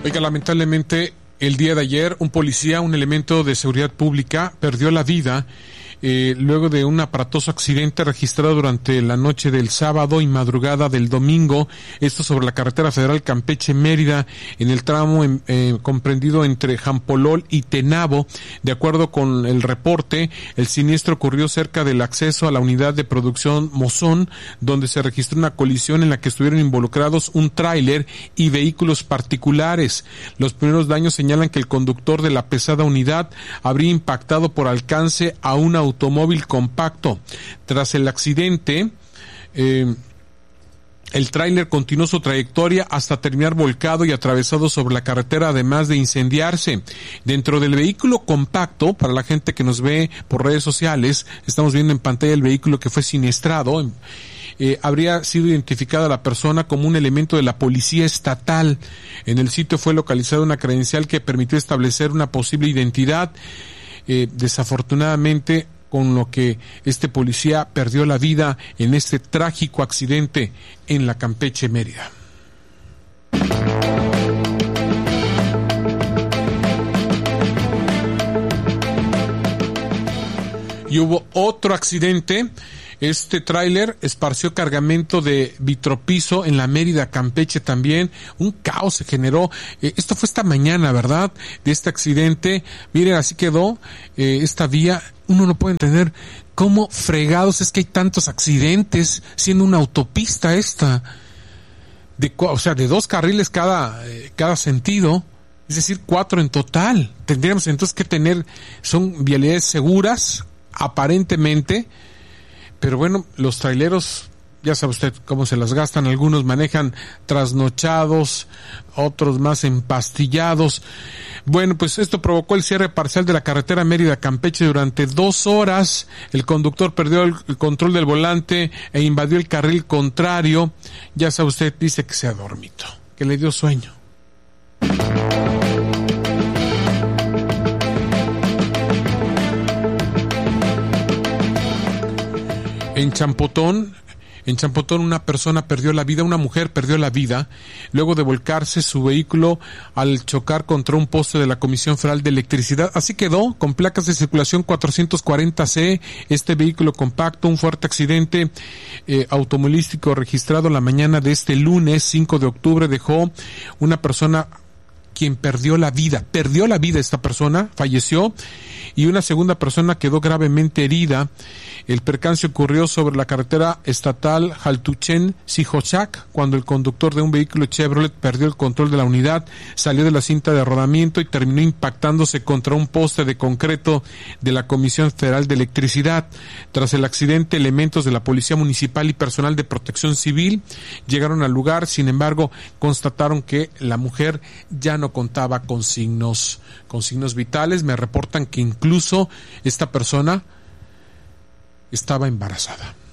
Oiga, lamentablemente el día de ayer un policía, un elemento de seguridad pública, perdió la vida luego de un aparatoso accidente registrado durante la noche del sábado y madrugada del domingo, esto sobre la carretera federal Campeche-Mérida, en el tramo comprendido entre Jampolol y Tenabo. De acuerdo con el reporte, el siniestro ocurrió cerca del acceso a la unidad de producción Mozón, donde se registró una colisión en la que estuvieron involucrados un tráiler y vehículos particulares. Los primeros daños señalan que el conductor de la pesada unidad habría impactado por alcance a un automóvil compacto. Tras el accidente, el tráiler continuó su trayectoria hasta terminar volcado y atravesado sobre la carretera, además de incendiarse. Dentro del vehículo compacto, para la gente que nos ve por redes sociales, estamos viendo en pantalla el vehículo que fue siniestrado. Habría sido identificada la persona como un elemento de la policía estatal. En el sitio fue localizada una credencial que permitió establecer una posible identidad. Desafortunadamente, con lo que este policía perdió la vida en este trágico accidente en la Campeche-Mérida. Y hubo otro accidente. Este tráiler esparció cargamento de vitropiso en la Mérida, Campeche también. Un caos se generó. Esto fue esta mañana, ¿verdad? De este accidente. Miren, así quedó esta vía. Uno no puede entender cómo fregados es que hay tantos accidentes siendo una autopista esta. De 2 carriles cada sentido. Es decir, 4 en total. Tendríamos entonces que tener, son vialidades seguras, aparentemente. Pero bueno, los traileros, ya sabe usted cómo se las gastan. Algunos manejan trasnochados, otros más empastillados. Bueno, pues esto provocó el cierre parcial de la carretera Mérida-Campeche durante 2 horas. El conductor perdió el control del volante e invadió el carril contrario. Ya sabe usted, dice que se ha dormido, que le dio sueño. En Champotón una persona perdió la vida, una mujer perdió la vida luego de volcarse su vehículo al chocar contra un poste de la Comisión Federal de Electricidad. Así quedó, con placas de circulación 440C, este vehículo compacto. Un fuerte accidente automovilístico registrado la mañana de este lunes 5 de octubre dejó una persona quien perdió la vida esta persona, falleció, y una segunda persona quedó gravemente herida. El percance ocurrió sobre la carretera estatal Jaltuchen-Sijochac, cuando el conductor de un vehículo Chevrolet perdió el control de la unidad, salió de la cinta de rodamiento y terminó impactándose contra un poste de concreto de la Comisión Federal de Electricidad. Tras el accidente, elementos de la Policía Municipal y personal de Protección Civil llegaron al lugar. Sin embargo, constataron que la mujer ya no contaba con signos vitales. Me reportan que incluso esta persona estaba embarazada.